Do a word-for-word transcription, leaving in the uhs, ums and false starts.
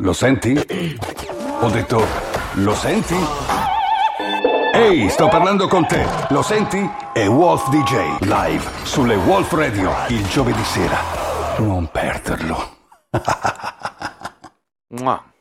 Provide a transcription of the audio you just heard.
Lo senti? Ho detto, lo senti? Ehi, sto parlando con te. Lo senti? È Wolf D J, live sulle Wolf Radio, il giovedì sera. Non perderlo. Mua.